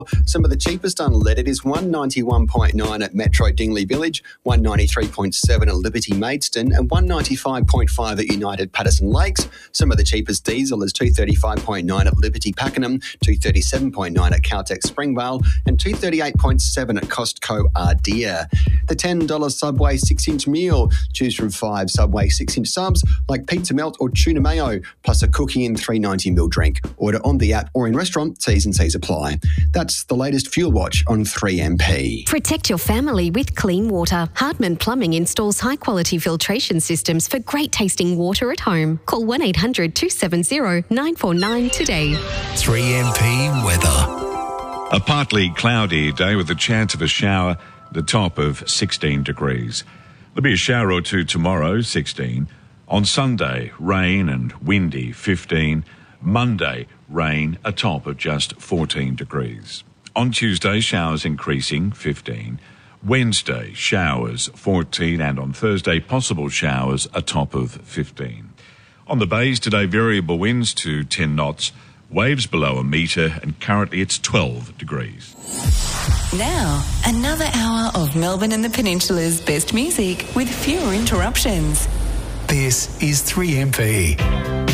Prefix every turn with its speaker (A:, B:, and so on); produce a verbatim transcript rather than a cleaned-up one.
A: Some of the cheapest unleaded is one ninety-one point nine at Metro Dingley Village, one ninety-three point seven at Liberty Maidstone and one ninety-five point five at United Patterson Lakes. Some of the cheapest diesel is two thirty-five point nine at Liberty Pakenham, two thirty-seven point nine at Caltex Springvale and two thirty-eight point seven at Costco Ardea. The ten dollars Subway six inch meal. Choose from five Subway six inch subs like pizza melt or tuna mayo, plus a cookie and three ninety ml drink. Order on the app or in restaurant. T's and C's apply. That's the latest Fuel Watch on three M P.
B: Protect your family with clean water. Hardman Plumbing installs high-quality filtration systems for great-tasting water at home. Call one eight hundred two seven zero nine four nine today.
C: three M P weather.
D: A partly cloudy day with a chance of a shower, the top of sixteen degrees. There'll be a shower or two tomorrow, sixteen. On Sunday, rain and windy, fifteen. Monday, rain, a top of just fourteen degrees. On Tuesday, showers increasing, fifteen. Wednesday, showers, fourteen. And on Thursday, possible showers, a top of fifteen. On the bays today, variable winds to ten knots, waves below a metre, and currently it's twelve degrees.
E: Now, another hour of Melbourne and the Peninsula's best music with fewer interruptions.
C: This is three M P.